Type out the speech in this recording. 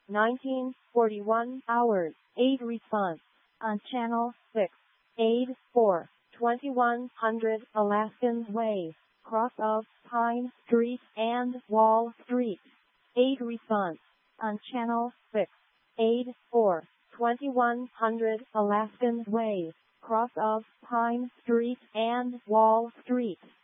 1941 hours, 8 response. On channel 6, aid for 2100 Alaskan Way, cross of Pine Street and Wall Street. 8 response. On channel 6, aid for 2100 Alaskan Way, cross of Pine Street and Wall Street.